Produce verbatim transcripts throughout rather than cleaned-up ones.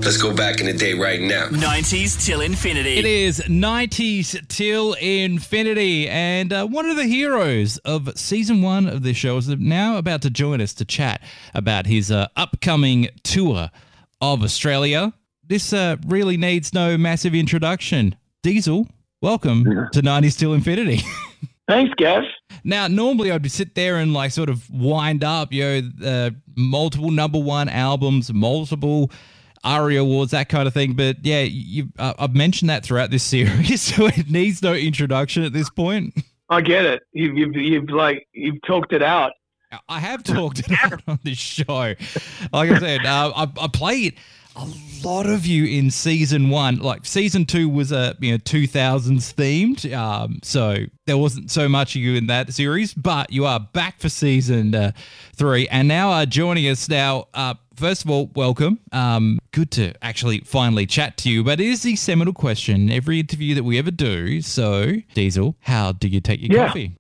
Let's go back in the day right now. nineties till infinity. It is nineties till infinity. And uh, one of the heroes of season one of this show is now about to join us to chat about his uh, upcoming tour of Australia. This uh, really needs no massive introduction. Diesel, welcome yeah. to nineties till infinity. Thanks, Gav. Now, normally I'd sit there and like sort of wind up, you know, uh, multiple number one albums, multiple ARIA Awards, that kind of thing. But yeah, you, uh, I've mentioned that throughout this series, so it needs no introduction at this point. I get it. You've, you've, you've like, you've talked it out. I have talked it out on this show. Like I said, uh, I, I played a lot of you in season one. Like season two was a you know two thousands themed, um, so there wasn't so much of you in that series. But you are back for season uh, three, and now are joining us now. Uh, first of all, welcome. Um, good to actually finally chat to you. But it is the seminal question every interview that we ever do. So, Diesel, how do you take your yeah. coffee?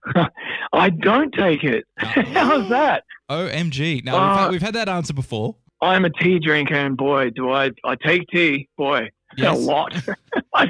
I don't take it. How's that? O M G! Now uh, we've, had, we've had that answer before. I'm a tea drinker, and boy, do I I take tea, boy, yes. a lot, I,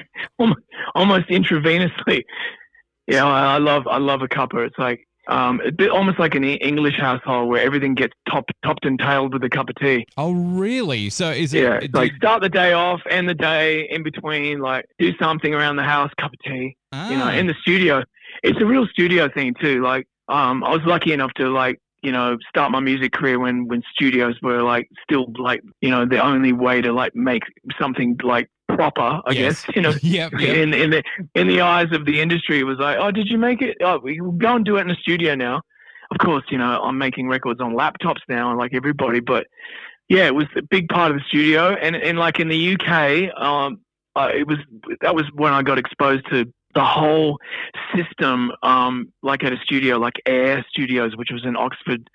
almost intravenously. Yeah, I, I love I love a cuppa. It's like um, a bit almost like an English household where everything gets topped topped and tailed with a cup of tea. Oh, really? So is it? Yeah, it's like start the day off, end the day, in between, like do something around the house, cup of tea. Ah. You know, in the studio, it's a real studio thing too. Like, um, I was lucky enough to like. you know, start my music career when, when studios were like still like, you know, the only way to like make something like proper, I yes. guess, you know, yep, yep. in, in the, in the eyes of the industry, it was like, oh, did you make it? Oh, we go and do it in the studio now. Of course, you know, I'm making records on laptops now, like everybody, but yeah, it was a big part of the studio. And, and like in the U K, um, uh, it was, that was when I got exposed to the whole system, um, like at a studio like Air Studios, which was in Oxford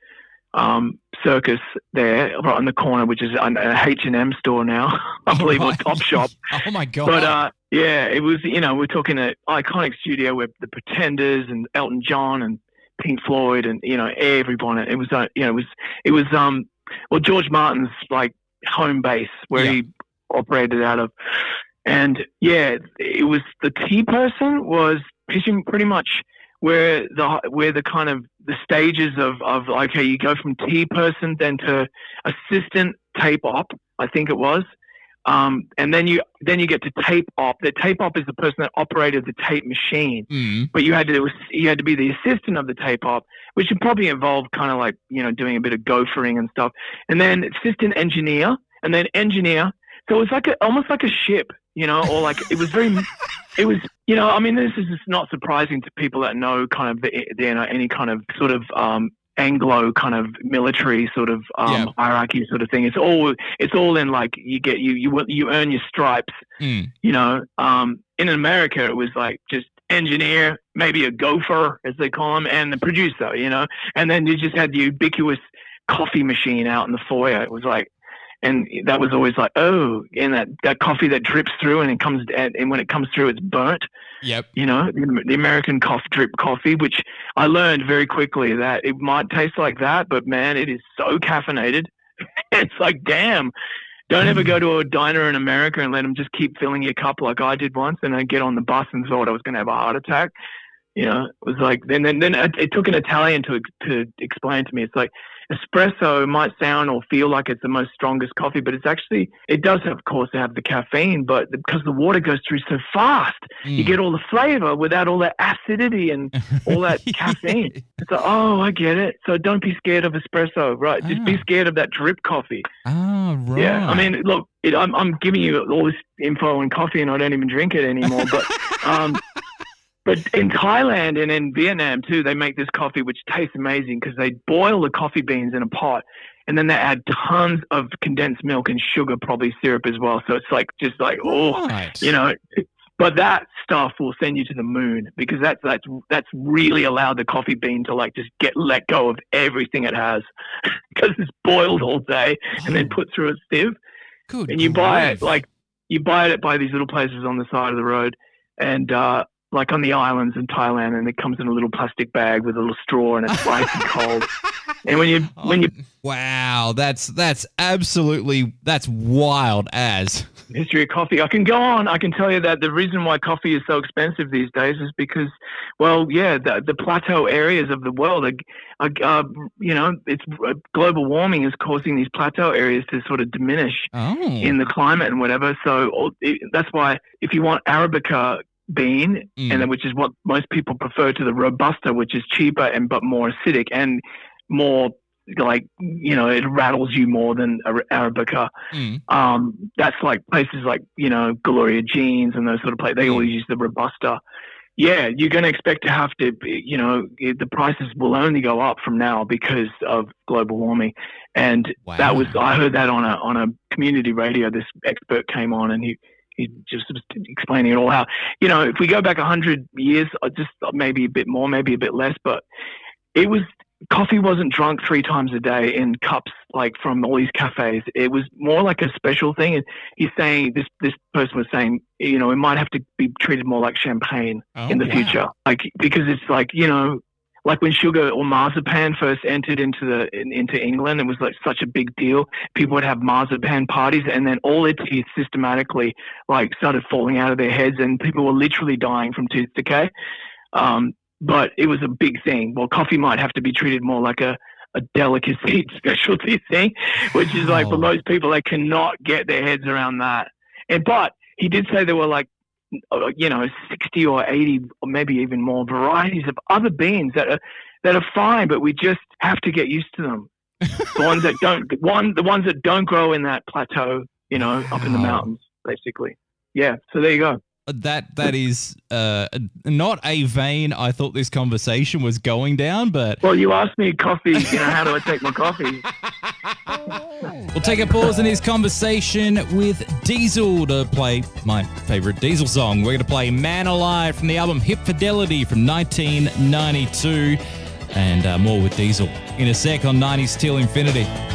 um, Circus there, right on the corner, which is a H and M store now, I believe, or Top Shop. Oh, my God. But, uh, yeah, it was, you know, we're talking an iconic studio where the Pretenders and Elton John and Pink Floyd and, you know, everyone. It was, uh, you know, it was, it was, um, well, George Martin's, like, home base where yeah. he operated out of. And yeah, it was the tea person was pitching pretty much where the where the kind of the stages of of okay, you go from tea person then to assistant tape op, I think it was, um, and then you then you get to tape op. The tape op is the person that operated the tape machine, mm. but you had to you had to be the assistant of the tape op, which would probably involve kind of like you know doing a bit of gophering and stuff, and then assistant engineer, and then engineer. So it was like a, almost like a ship. You know, or like it was very, it was, you know, I mean, this is just not surprising to people that know kind of, the, you know, any kind of sort of um, Anglo kind of military sort of um, yeah. hierarchy sort of thing. It's all, it's all in like you get you you you earn your stripes. Mm. You know, um, in America it was like just engineer, maybe a gopher as they call them, and the producer. You know, and then you just had the ubiquitous coffee machine out in the foyer. It was like. And that was always like, oh, and that, that coffee that drips through and it comes, and when it comes through, it's burnt. Yep. You know, the, the American coffee drip coffee, which I learned very quickly that it might taste like that, but man, it is so caffeinated. It's like, damn, don't ever go to a diner in America and let them just keep filling your cup like I did once, and I get on the bus and thought I was going to have a heart attack. You know, it was like, then, then, then it took an Italian to to explain to me. It's like, espresso might sound or feel like it's the most strongest coffee, but it's actually, it does have, of course, have the caffeine, but because the water goes through so fast, mm. you get all the flavor without all that acidity and all that caffeine. It's like, oh, I get it. So don't be scared of espresso, right? Ah. Just be scared of that drip coffee. Ah, right. Yeah, I mean, look, it, I'm, I'm giving you all this info on coffee and I don't even drink it anymore, but... um But in Thailand and in Vietnam too, they make this coffee which tastes amazing because they boil the coffee beans in a pot and then they add tons of condensed milk and sugar, probably syrup as well. So it's like just like, oh, right. you know. But that stuff will send you to the moon because that's that's that's really allowed the coffee bean to like just get let go of everything it has because it's boiled all day and then put through a sieve. Good and you grief. buy it like you buy it by these little places on the side of the road. And uh, like on the islands in Thailand, and it comes in a little plastic bag with a little straw, and it's ice and cold. And when you when you wow, that's that's absolutely that's wild as history of coffee. I can go on. I can tell you that the reason why coffee is so expensive these days is because, well, yeah, the, the plateau areas of the world are, are uh, you know, it's uh, global warming is causing these plateau areas to sort of diminish oh. in the climate and whatever. So it, that's why if you want Arabica bean, mm. and which is what most people prefer to the Robusta, which is cheaper and but more acidic and more like, you know, it rattles you more than Arabica. Mm. Um, that's like places like, you know, Gloria Jeans and those sort of places. They mm. always use the Robusta. Yeah, you're going to expect to have to, you know, the prices will only go up from now because of global warming. And wow. that was, I heard that on a on a community radio. This expert came on and he, he just was explaining it all how, you know, if we go back one hundred years, just maybe a bit more, maybe a bit less, but it was, coffee wasn't drunk three times a day in cups like from all these cafes. It was more like a special thing. And he's saying, this this person was saying, you know, it might have to be treated more like champagne oh, in the wow. future, like because it's like, you know, like when sugar or marzipan first entered into the in, into England, it was like such a big deal. People would have marzipan parties, and then all their teeth systematically like started falling out of their heads, and people were literally dying from tooth decay. Um, But it was a big thing. Well, coffee might have to be treated more like a, a delicacy specialty thing, which is like oh. for most people, they cannot get their heads around that. And but he did say there were like, you know, sixty or eighty or maybe even more varieties of other beans that are that are fine, but we just have to get used to them. The ones that don't, the one the ones that don't grow in that plateau, you know, wow. up in the mountains, basically. Yeah. So there you go. That that is uh, not a vein I thought this conversation was going down, but well, you asked me coffee. You know, how do I take my coffee? We'll take a pause in his conversation with Diesel to play my favorite Diesel song. We're going to play "Man Alive" from the album Hip Fidelity from nineteen ninety-two, and uh, more with Diesel in a sec on nineties Till Infinity.